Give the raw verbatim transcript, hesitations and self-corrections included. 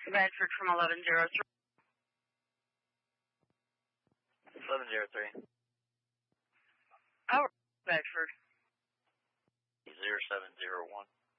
Bedford from eleven zero three. eleven zero three. Oh, Bedford. zero seven zero one.